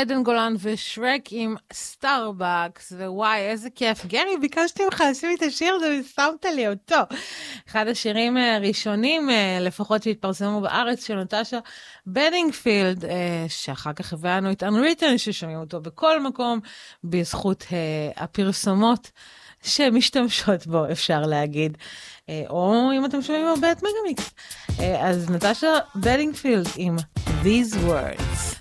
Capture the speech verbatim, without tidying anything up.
עדן גולן ושרק עם סטארבקס, ווואי, איזה כיף. גרי, ביקשתי ממך לשים לי את השיר הזה ושמת לי אותו. אחד השירים הראשונים, לפחות שהתפרסמו בארץ, של נטשה בדינגפילד, שאחר כך הבאנו את Unwritten, ששומעים אותו בכל מקום, בזכות הפרסומות שמשתמשות בו, אפשר להגיד. או אם אתם שומעים הרבה את מגה מיקס. אז נטשה בדינגפילד עם These Words.